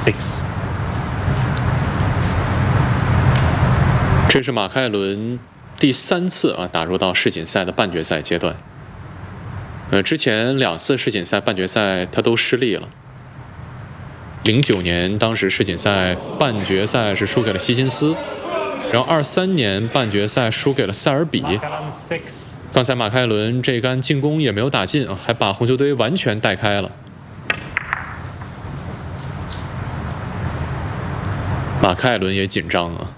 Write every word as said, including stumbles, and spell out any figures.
six。 这是马凯伦第三次啊打入到世锦赛的半决赛阶段。呃，之前两次世锦赛半决赛他都失利了。零九年当时世锦赛半决赛是输给了希辛斯，然后二三年半决赛输给了塞尔比。刚才马凯伦这杆进攻也没有打进啊，还把红球队完全带开了。马凯伦也紧张啊。